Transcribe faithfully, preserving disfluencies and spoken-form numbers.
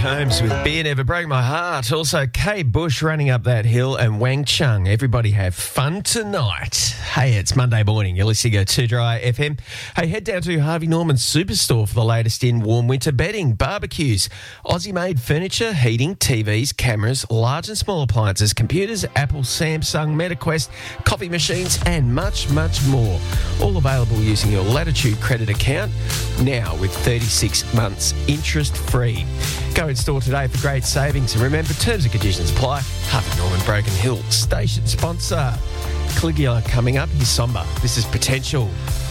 Combs with Beer Never Broke My Heart. Also, Kay Bush running up that hill and Wang Chung. Everybody have fun tonight. Hey, it's Monday morning. You're listening to two Dry F M. Hey, head down to Harvey Norman Superstore for the latest in warm winter bedding, barbecues, Aussie-made furniture, heating, T Vs, cameras, large and small appliances, computers, Apple, Samsung, MetaQuest, coffee machines, and much, much more. All available using your Latitude credit account, now with thirty-six months interest-free. Go in store today for great savings. And remember, terms and conditions apply. Harvey Norman Broken Hill station sponsor. Caligula coming up. Here's Somber. This is Potential.